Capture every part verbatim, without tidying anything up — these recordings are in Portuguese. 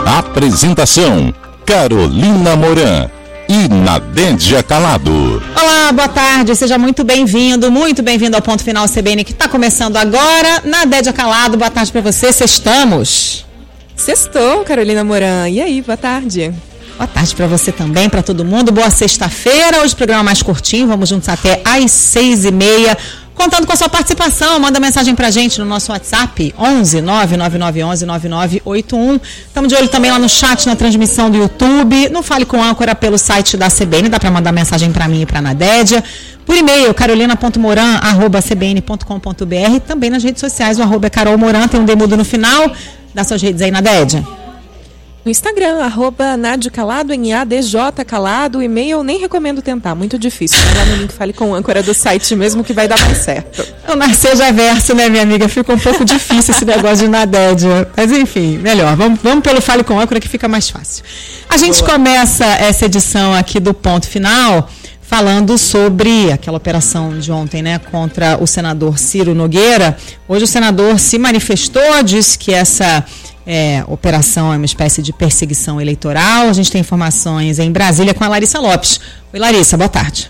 Apresentação: Carolina Moran e Nadédia Calado. Olá, boa tarde, seja muito bem-vindo, muito bem-vindo ao Ponto Final C B N, que está começando agora. Nadédia Calado, boa tarde para você, sextamos. Sextou, Carolina Moran. E aí, boa tarde. Boa tarde para você também, para todo mundo. Boa sexta-feira, hoje o programa mais curtinho, vamos juntos até às seis e meia. Contando com a sua participação, manda mensagem pra gente no nosso WhatsApp, onze nove nove nove onze nove nove oito um. Estamos de olho também lá no chat, na transmissão do YouTube. No Fale com Âncora pelo site da C B N, dá para mandar mensagem para mim e para Nadédia. Por e-mail, carolina ponto moran arroba c b n ponto com ponto b r. Também nas redes sociais, o arroba é Carol Moran, tem um demudo no final. Dá suas redes aí, Nadédia. No Instagram, arroba Nádio Calado, N A D J Calado. O e-mail eu nem recomendo tentar, muito difícil. Vai lá no link Fale com Âncora do site mesmo que vai dar mais certo. Eu nasceja verso, né, minha amiga? Fica um pouco difícil esse negócio de Nadédia. Mas enfim, melhor. Vamos, vamos pelo Fale com Âncora que fica mais fácil. A gente Boa. começa essa edição aqui do Ponto Final falando sobre aquela operação de ontem, né, contra o senador Ciro Nogueira. Hoje o senador se manifestou, disse que essa É, operação é uma espécie de perseguição eleitoral. A gente tem informações em Brasília com a Larissa Lopes. Oi, Larissa, boa tarde.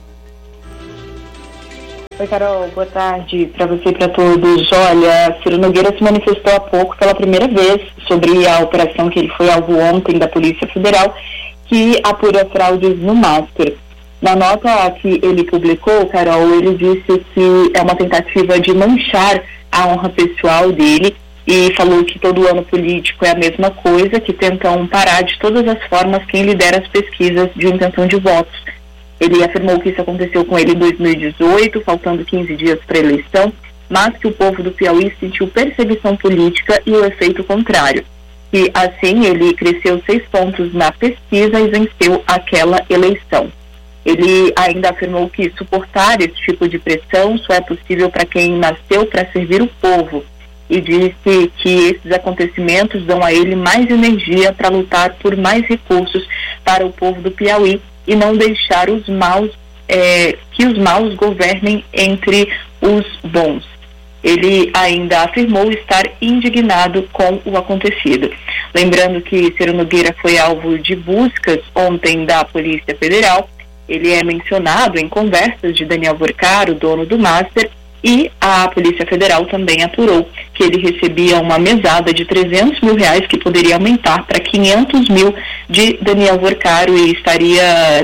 Oi, Carol, boa tarde para você e para todos. Olha, Ciro Nogueira se manifestou há pouco pela primeira vez sobre a operação que ele foi alvo ontem da Polícia Federal, que apura fraudes no Master. Na nota que ele publicou, Carol, ele disse que é uma tentativa de manchar a honra pessoal dele e falou que todo ano político é a mesma coisa, que tentam parar de todas as formas quem lidera as pesquisas de intenção de votos. Ele afirmou que isso aconteceu com ele em dois mil e dezoito, faltando quinze dias para a eleição, mas que o povo do Piauí sentiu perseguição política e o efeito contrário. E assim ele cresceu seis pontos na pesquisa e venceu aquela eleição. Ele ainda afirmou que suportar esse tipo de pressão só é possível para quem nasceu para servir o povo. E disse que esses acontecimentos dão a ele mais energia para lutar por mais recursos para o povo do Piauí e não deixar os maus, é, que os maus governem entre os bons. Ele ainda afirmou estar indignado com o acontecido. Lembrando que Ciro Nogueira foi alvo de buscas ontem da Polícia Federal. Ele é mencionado em conversas de Daniel Vorcaro, dono do Master, e a Polícia Federal também apurou que ele recebia uma mesada de trezentos mil reais, que poderia aumentar para quinhentos mil de Daniel Vorcaro, e estaria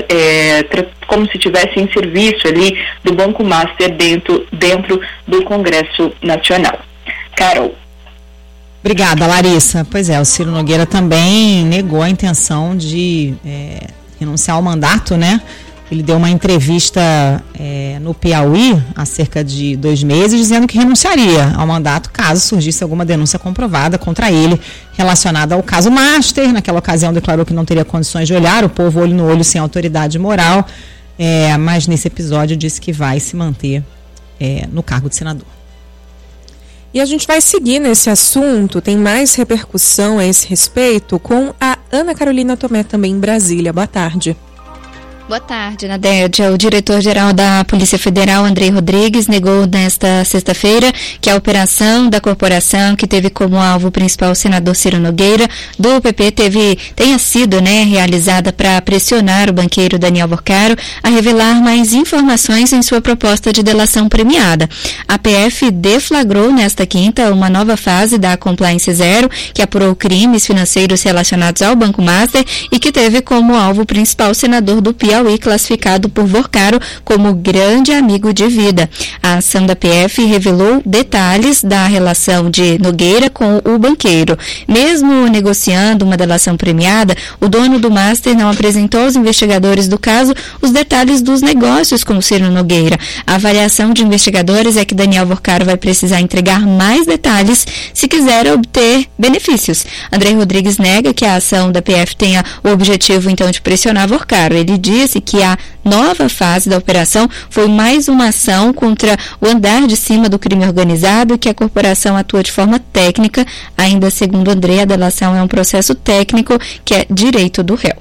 é, tra- como se estivesse em serviço ali do Banco Master dentro, dentro do Congresso Nacional. Carol. Obrigada, Larissa. Pois é, o Ciro Nogueira também negou a intenção de é, renunciar ao mandato, né? Ele deu uma entrevista é, no Piauí há cerca de dois meses, dizendo que renunciaria ao mandato caso surgisse alguma denúncia comprovada contra ele relacionada ao caso Master. Naquela ocasião declarou que não teria condições de olhar o povo olho no olho sem autoridade moral, é, mas nesse episódio disse que vai se manter é, no cargo de senador. E a gente vai seguir nesse assunto, tem mais repercussão a esse respeito com a Ana Carolina Tomé também em Brasília. Boa tarde. Boa tarde, Nadédia. O diretor-geral da Polícia Federal, Andrei Rodrigues, negou nesta sexta-feira que a operação da corporação, que teve como alvo principal o senador Ciro Nogueira, do P P, teve, tenha sido né, realizada para pressionar o banqueiro Daniel Vorcaro a revelar mais informações em sua proposta de delação premiada. A P F deflagrou nesta quinta uma nova fase da Compliance Zero, que apurou crimes financeiros relacionados ao Banco Master e que teve como alvo principal o senador do Piauí, classificado por Vorcaro como grande amigo de vida. A ação da P F revelou detalhes da relação de Nogueira com o banqueiro. Mesmo negociando uma delação premiada, o dono do Master não apresentou aos investigadores do caso os detalhes dos negócios com Ciro Nogueira. A avaliação de investigadores é que Daniel Vorcaro vai precisar entregar mais detalhes se quiser obter benefícios. Andrei Rodrigues nega que a ação da P F tenha o objetivo, então, de pressionar Vorcaro. Ele diz que a nova fase da operação foi mais uma ação contra o andar de cima do crime organizado e que a corporação atua de forma técnica. Ainda segundo André, a delação é um processo técnico que é direito do réu.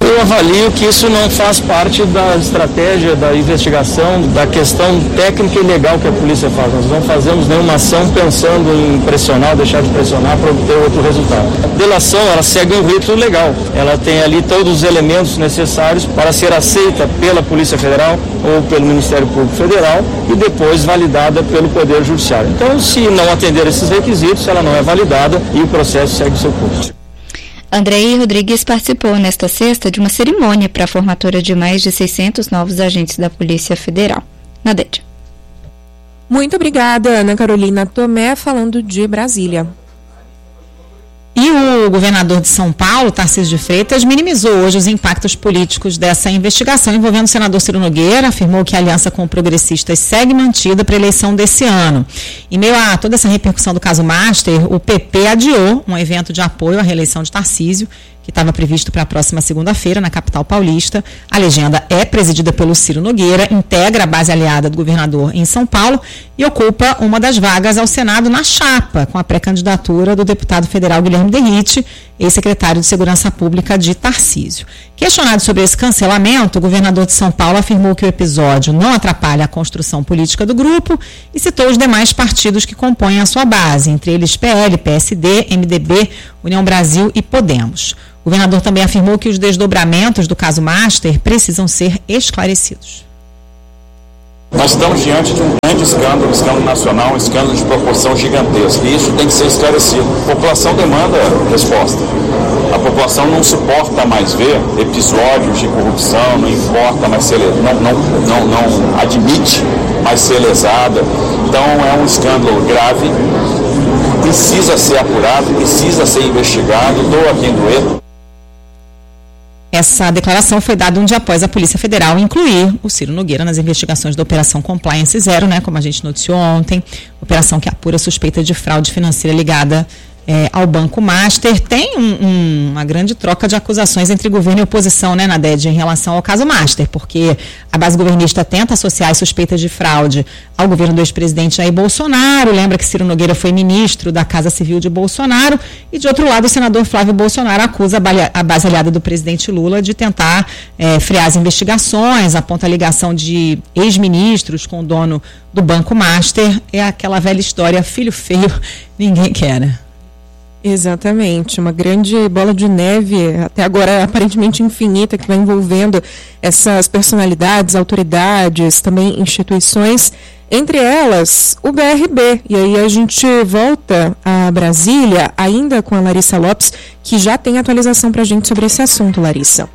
Eu avalio que isso não faz parte da estratégia da investigação, da questão técnica e legal que a polícia faz. Nós não fazemos nenhuma ação pensando em pressionar, deixar de pressionar para obter outro resultado. A delação, ela segue um rito legal. Ela tem ali todos os elementos necessários para ser aceita pela Polícia Federal ou pelo Ministério Público Federal e depois validada pelo Poder Judiciário. Então, se não atender esses requisitos, ela não é validada e o processo segue o seu curso. Andrei Rodrigues participou nesta sexta de uma cerimônia para a formatura de mais de seiscentos novos agentes da Polícia Federal. Nadete. Muito obrigada, Ana Carolina Tomé, falando de Brasília. E o governador de São Paulo, Tarcísio de Freitas, minimizou hoje os impactos políticos dessa investigação envolvendo o senador Ciro Nogueira, afirmou que a aliança com progressistas segue mantida para a eleição desse ano. Em meio a toda essa repercussão do caso Master, o P P adiou um evento de apoio à reeleição de Tarcísio, que estava previsto para a próxima segunda-feira na capital paulista. A legenda é presidida pelo Ciro Nogueira, integra a base aliada do governador em São Paulo e ocupa uma das vagas ao Senado na chapa, com a pré-candidatura do deputado federal Guilherme Derrite, ex-secretário de Segurança Pública de Tarcísio. Questionado sobre esse cancelamento, o governador de São Paulo afirmou que o episódio não atrapalha a construção política do grupo e citou os demais partidos que compõem a sua base, entre eles P L, P S D, M D B, União Brasil e Podemos. O governador também afirmou que os desdobramentos do caso Master precisam ser esclarecidos. Nós estamos diante de um grande escândalo, um escândalo nacional, um escândalo de proporção gigantesca. E isso tem que ser esclarecido. A população demanda resposta. A população não suporta mais ver episódios de corrupção, não importa mais ser, não, não, não, não admite mais ser lesada. Então é um escândalo grave, precisa ser apurado, precisa ser investigado, doa quem doer. Essa declaração foi dada um dia após a Polícia Federal incluir o Ciro Nogueira nas investigações da Operação Compliance Zero, né, como a gente noticiou ontem, operação que apura suspeita de fraude financeira ligada É, ao Banco Master. Tem um, um, uma grande troca de acusações entre governo e oposição, né, Naded, em relação ao caso Master, porque a base governista tenta associar as suspeitas de fraude ao governo do ex-presidente Jair Bolsonaro. Lembra que Ciro Nogueira foi ministro da Casa Civil de Bolsonaro e, de outro lado, o senador Flávio Bolsonaro acusa a base aliada do presidente Lula de tentar é, frear as investigações, aponta a ligação de ex-ministros com o dono do Banco Master. É aquela velha história, filho feio, ninguém quer, né? Exatamente, uma grande bola de neve, até agora aparentemente infinita, que vai envolvendo essas personalidades, autoridades, também instituições, entre elas o B R B. E aí a gente volta a Brasília, ainda com a Larissa Lopes, que já tem atualização para a gente sobre esse assunto, Larissa.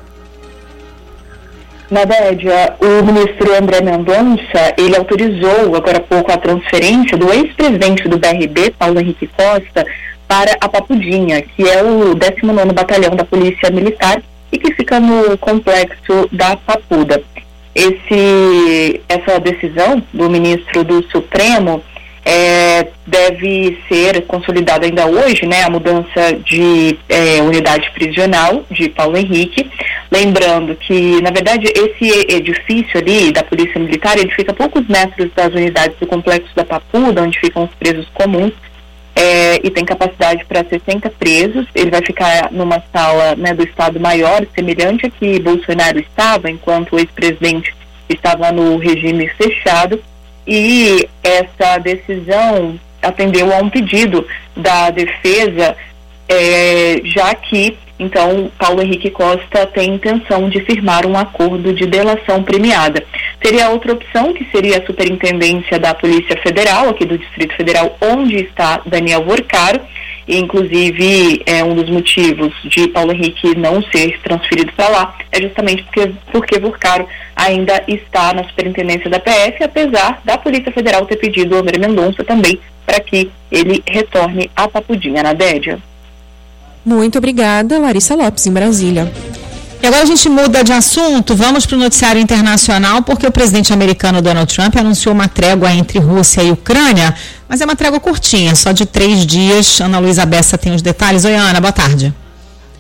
Nadédia, o ministro André Mendonça, ele autorizou agora há pouco a transferência do ex-presidente do B R B, Paulo Henrique Costa, para a Papudinha, que é o décimo nono Batalhão da Polícia Militar e que fica no complexo da Papuda. Esse, essa decisão do ministro do Supremo é, deve ser consolidada ainda hoje, né, a mudança de é, unidade prisional de Paulo Henrique. Lembrando que, na verdade, esse edifício ali da Polícia Militar, ele fica a poucos metros das unidades do complexo da Papuda, onde ficam os presos comuns. É, e tem capacidade para sessenta presos. Ele vai ficar numa sala, né, do Estado Maior, semelhante a que Bolsonaro estava, enquanto o ex-presidente estava no regime fechado. E essa decisão atendeu a um pedido da defesa, é, já que, então, Paulo Henrique Costa tem intenção de firmar um acordo de delação premiada. Teria outra opção, que seria a Superintendência da Polícia Federal, aqui do Distrito Federal, onde está Daniel Vorcaro, e inclusive é, um dos motivos de Paulo Henrique não ser transferido para lá é justamente porque, porque Vorcaro ainda está na Superintendência da P F, apesar da Polícia Federal ter pedido ao André Mendonça também para que ele retorne à Papudinha, na Dédia. Muito obrigada, Larissa Lopes, em Brasília. E agora a gente muda de assunto, vamos para o noticiário internacional, porque o presidente americano Donald Trump anunciou uma trégua entre Rússia e Ucrânia, mas é uma trégua curtinha, só de três dias. Ana Luísa Bessa tem os detalhes. Oi, Ana, boa tarde.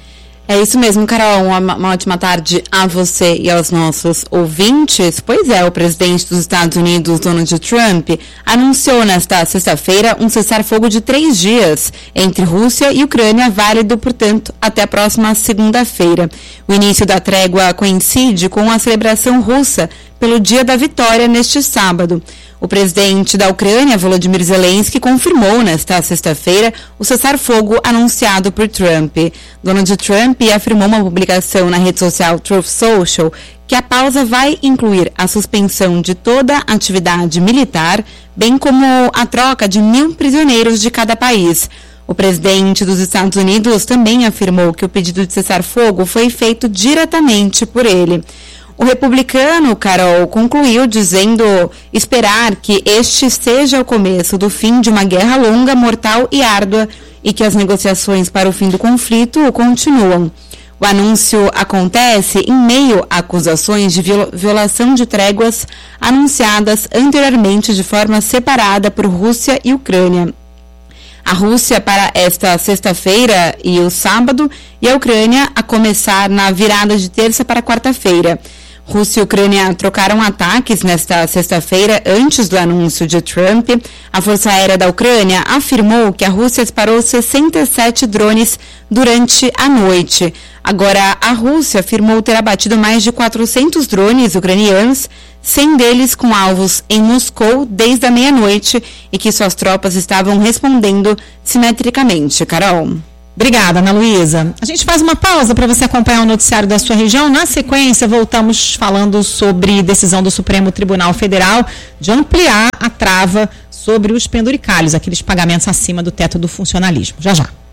É isso mesmo, Carol. Uma, uma ótima tarde a você e aos nossos ouvintes. Pois é, o presidente dos Estados Unidos, Donald Trump, anunciou nesta sexta-feira um cessar-fogo de três dias entre Rússia e Ucrânia, válido, portanto, até a próxima segunda-feira. O início da trégua coincide com a celebração russa pelo Dia da Vitória neste sábado. O presidente da Ucrânia, Volodymyr Zelensky, confirmou nesta sexta-feira o cessar-fogo anunciado por Trump. Donald Trump afirmou uma publicação na rede social Truth Social que a pausa vai incluir a suspensão de toda atividade militar, bem como a troca de mil prisioneiros de cada país. O presidente dos Estados Unidos também afirmou que o pedido de cessar-fogo foi feito diretamente por ele. O republicano, Carol, concluiu dizendo esperar que este seja o começo do fim de uma guerra longa, mortal e árdua e que as negociações para o fim do conflito continuam. O anúncio acontece em meio a acusações de violação de tréguas anunciadas anteriormente de forma separada por Rússia e Ucrânia. A Rússia para esta sexta-feira e o sábado e a Ucrânia a começar na virada de terça para quarta-feira. Rússia e Ucrânia trocaram ataques nesta sexta-feira antes do anúncio de Trump. A Força Aérea da Ucrânia afirmou que a Rússia disparou sessenta e sete drones durante a noite. Agora, a Rússia afirmou ter abatido mais de quatrocentos drones ucranianos, cem deles com alvos em Moscou desde a meia-noite e que suas tropas estavam respondendo simetricamente. Carol. Obrigada, Ana Luísa. A gente faz uma pausa para você acompanhar o noticiário da sua região. Na sequência, voltamos falando sobre decisão do Supremo Tribunal Federal de ampliar a trava sobre os penduricalhos, aqueles pagamentos acima do teto do funcionalismo. Já já.